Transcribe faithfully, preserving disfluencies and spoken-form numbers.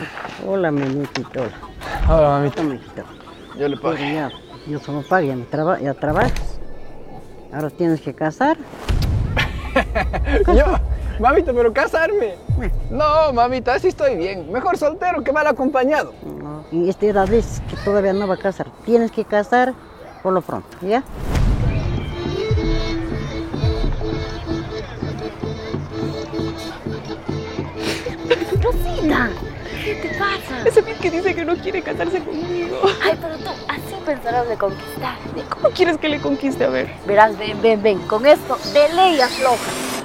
Hola, mi nietito. Hola, mamita. Hola, mijito. Yo le pago. Pero ya, yo solo pago, ya, no traba- ya trabajas. Ahora tienes que casar. Yo, mamita, pero casarme. No, mamita, así estoy bien. Mejor soltero que mal acompañado. No, y esta edad es que todavía no va a casar. Tienes que casar por lo pronto, ¿ya? Rosita, ¿qué te pasa? Ese pit que dice que no quiere casarse conmigo. Ay, pero tú así pensarás de conquistar. ¿Cómo quieres que le conquiste? A ver. Verás, ven, ven, ven. Con esto, de ley afloja.